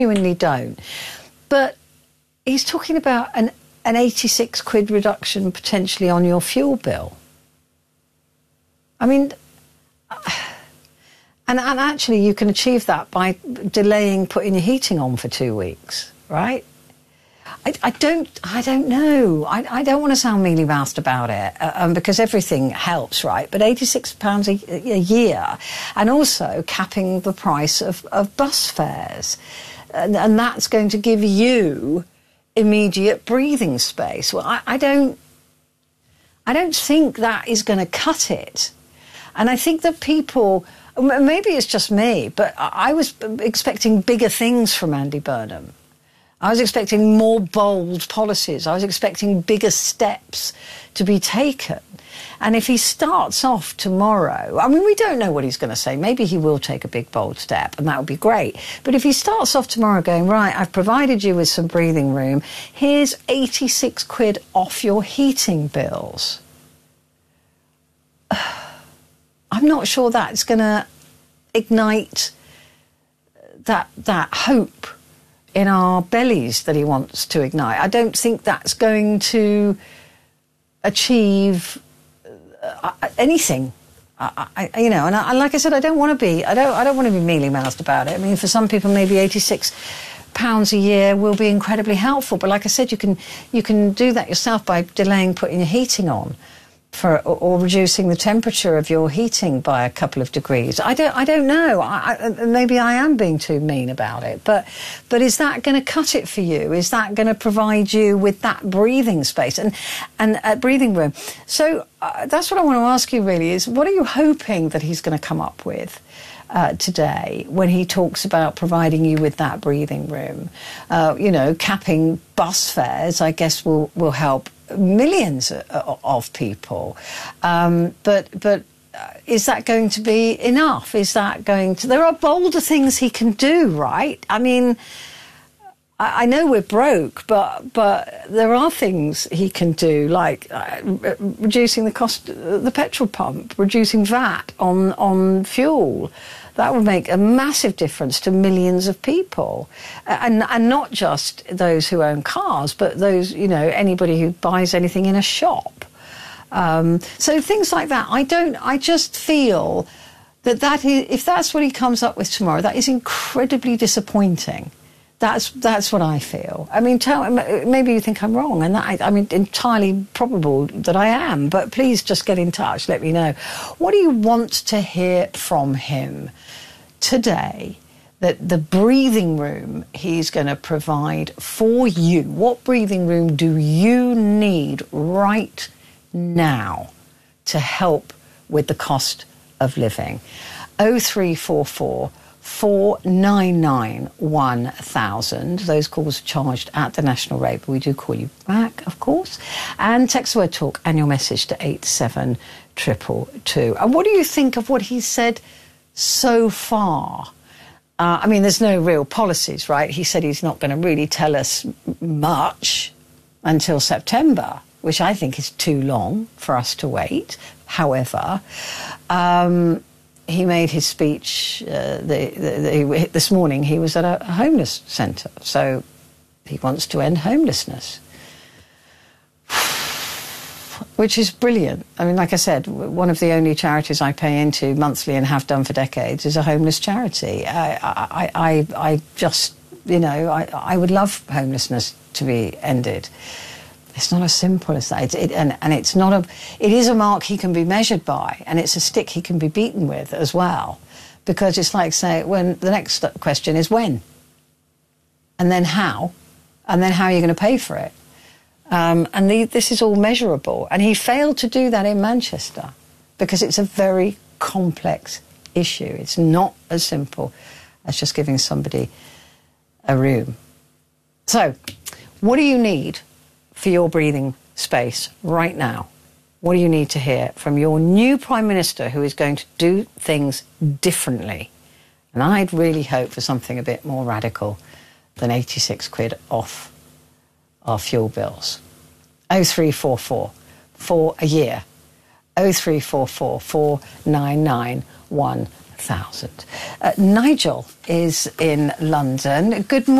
genuinely don't. But he's talking about an 86 quid reduction potentially on your fuel bill. I mean, and actually you can achieve that by delaying putting your heating on for 2 weeks, right? I don't know. I don't want to sound mealy-mouthed about it because everything helps, right? But £86 a year, and also capping the price of bus fares. And that's going to give you immediate breathing space. Well, I don't think that is going to cut it. And I think that people, maybe it's just me, but I was expecting bigger things from Andy Burnham. I was expecting more bold policies. I was expecting bigger steps to be taken. And if he starts off tomorrow, I mean, we don't know what he's going to say. Maybe he will take a big, bold step, and that would be great. But if he starts off tomorrow going, right, I've provided you with some breathing room, here's 86 quid off your heating bills. I'm not sure that's going to ignite that hope in our bellies that he wants to ignite. I don't think that's going to achieve anything. And like I said, I don't want to be mealy-mouthed about it. I mean, for some people, maybe £86 a year will be incredibly helpful. But like I said, you can do that yourself by delaying putting your heating on, or reducing the temperature of your heating by a couple of degrees. I don't know. Maybe I am being too mean about it. But is that going to cut it for you? Is that going to provide you with that breathing space and breathing room? So that's what I want to ask you really is, what are you hoping that he's going to come up with today when he talks about providing you with that breathing room? Capping bus fares, I guess, will help millions of people. But is that going to be enough? Is that going to... There are bolder things he can do, right? I mean, I know we're broke, but there are things he can do, like reducing the cost of the petrol pump, reducing VAT on fuel. That would make a massive difference to millions of people, and not just those who own cars, but those, anybody who buys anything in a shop. So things like that. I just feel that if that's what he comes up with tomorrow, that is incredibly disappointing. That's what I feel. I mean, maybe you think I'm wrong, and entirely probable that I am, but please just get in touch, let me know. What do you want to hear from him today, that the breathing room he's going to provide for you? What breathing room do you need right now to help with the cost of living? 0344 499 1000. Those calls are charged at the national rate, but we do call you back, of course. And text the word talk and your message to 87222. And what do you think of what he said so far? There's no real policies, right? He said he's not going to really tell us much until September, which I think is too long for us to wait. However, he made his speech this morning. He was at a homeless centre, so he wants to end homelessness, which is brilliant. I mean, like I said, one of the only charities I pay into monthly and have done for decades is a homeless charity. I just, I would love homelessness to be ended. It's not as simple as that. It is a mark he can be measured by, and it's a stick he can be beaten with as well. Because it's like, say, when the next question is when? And then how? And then how are you going to pay for it? This is all measurable. And he failed to do that in Manchester because it's a very complex issue. It's not as simple as just giving somebody a room. So, what do you need for your breathing space right now? What do you need to hear from your new Prime Minister, who is going to do things differently? And I'd really hope for something a bit more radical than 86 quid off our fuel bills. 0344 for a year. 0344 499 1000. 100,000. Nigel is in London. Good morning.